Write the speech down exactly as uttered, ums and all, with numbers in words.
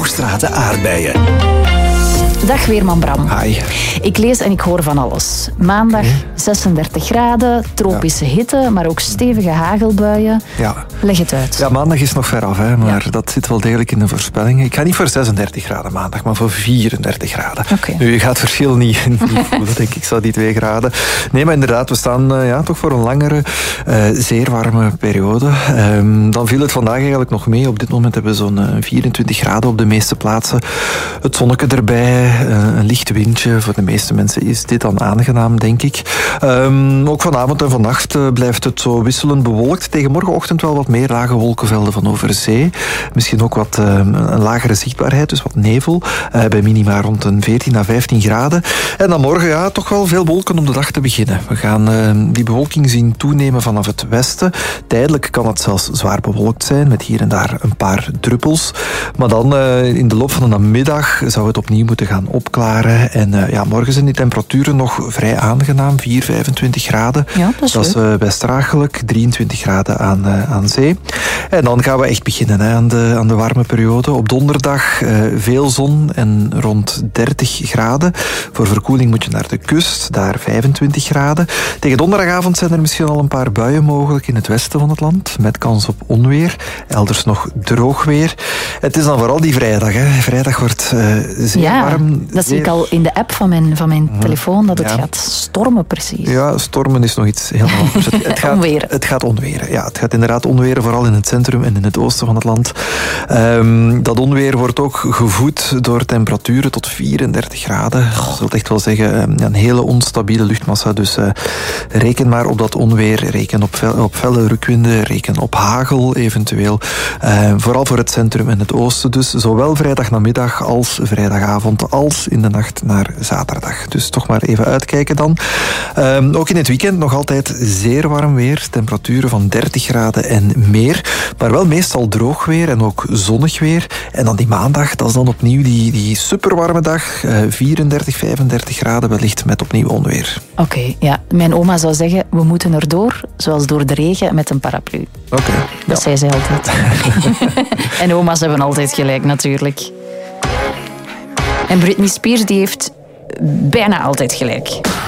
Hoogstraten aardbeien. Dag Weerman Bram. Hi. Ik lees en ik hoor van alles. Maandag zesendertig graden, tropische ja. hitte, maar ook stevige hagelbuien. Ja. Leg het uit. Ja, maandag is nog ver af, hè, maar ja. dat zit wel degelijk in de voorspellingen. Ik ga niet voor zesendertig graden maandag, maar voor vierendertig graden. Okay. Nu, je gaat het verschil niet, niet voelen, denk ik, zo die twee graden. Nee, maar inderdaad, we staan uh, ja, toch voor een langere, uh, zeer warme periode. Um, dan viel het vandaag eigenlijk nog mee. Op dit moment hebben we zo'n uh, vierentwintig graden op de meeste plaatsen. Het zonnetje erbij. Een licht windje. Voor de meeste mensen is dit dan aangenaam, denk ik. Um, ook vanavond en vannacht uh, blijft het zo wisselend bewolkt. Tegen morgenochtend wel wat meer lage wolkenvelden van over zee. Misschien ook wat uh, een lagere zichtbaarheid, dus wat nevel. Uh, bij minima rond een veertien à vijftien graden. En dan morgen ja, toch wel veel wolken om de dag te beginnen. We gaan uh, die bewolking zien toenemen vanaf het westen. Tijdelijk kan het zelfs zwaar bewolkt zijn, met hier en daar een paar druppels. Maar dan uh, in de loop van de namiddag zou het opnieuw moeten gaan opklaren. En uh, ja, morgen zijn die temperaturen nog vrij aangenaam. vier, vijfentwintig graden. Ja, dat is, dat is uh, best draaglijk. drieëntwintig graden aan, uh, aan zee. En dan gaan we echt beginnen hè, aan, de, aan de warme periode. Op donderdag uh, veel zon en rond dertig graden. Voor verkoeling moet je naar de kust. Daar vijfentwintig graden. Tegen donderdagavond zijn er misschien al een paar buien mogelijk in het westen van het land. Met kans op onweer. Elders nog droog weer. Het is dan vooral die vrijdag. Hè. Vrijdag wordt uh, zeer ja, warm. Dat zie ik al in de app van mijn, van mijn hmm. telefoon, dat het ja. gaat stormen precies. Ja, stormen is nog iets heel anders. Het, het gaat onweren. Het gaat onweren. Ja, het gaat inderdaad onweren, vooral in het centrum en in het oosten van het land. Um, dat onweer wordt ook gevoed door temperaturen tot vierendertig graden. Dat wil echt wel zeggen, een hele onstabiele luchtmassa. Dus uh, reken maar op dat onweer. Reken op, fel, op felle rukwinden. Reken op hagel eventueel. Uh, vooral voor het centrum en het oosten. Dus zowel vrijdagnamiddag als vrijdagavond als in de nacht naar zaterdag. Dus toch maar even uitkijken dan. Um, ook in het weekend nog altijd zeer warm weer. Temperaturen van dertig graden en meer. Maar wel meestal droog weer en ook zonnig weer. En dan die maandag, dat is dan opnieuw die, die superwarme dag. Uh, vierendertig, vijfendertig graden wellicht met opnieuw onweer. Oké, okay, ja. Mijn oma zou zeggen, we moeten erdoor, zoals door de regen met een paraplu. Oké. Okay, dat ja. zei zij altijd. En oma's hebben altijd gelijk natuurlijk. En Britney Spears die heeft bijna altijd gelijk.